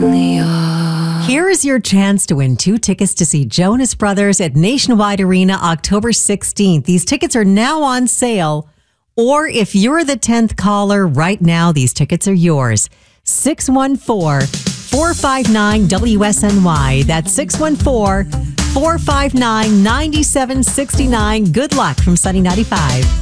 Here is your chance to win 2 tickets to see Jonas Brothers at Nationwide Arena October 16th. These tickets are now on sale. Or if you're the 10th caller right now, these tickets are yours. 614-459-WSNY. That's 614-459-9769. Good luck from Sunny 95.